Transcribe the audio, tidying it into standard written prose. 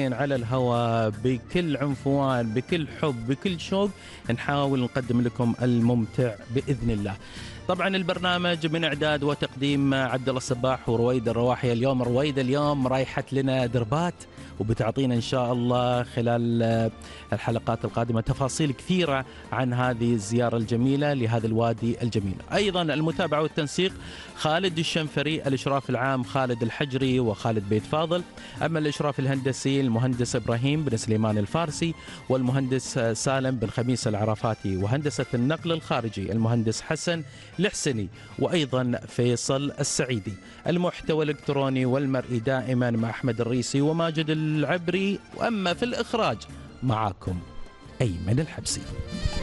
ساعتين على الهواء بكل عنفوان، بكل حب، بكل شوق، نحاول نقدم لكم الممتع بإذن الله. طبعا البرنامج من إعداد وتقديم عبد الله الصباح ورويد الرواحي. اليوم رويد رايحت لنا دربات، وبتعطينا إن شاء الله خلال الحلقات القادمة تفاصيل كثيرة عن هذه الزيارة الجميلة لهذا الوادي الجميل. أيضا المتابعة والتنسيق خالد الشنفري، الإشراف العام خالد الحجري وخالد بيت فاضل، أما الإشراف الهندسي المهندس إبراهيم بن سليمان الفارسي والمهندس سالم بن خميس العرفاتي، وهندسة النقل الخارجي المهندس حسن الحسني، وأيضا فيصل السعيدي. المحتوى الإلكتروني والمرئي دائما مع أحمد الريسي وماجد العبري، وأما في الإخراج معاكم أيمن الحبسي.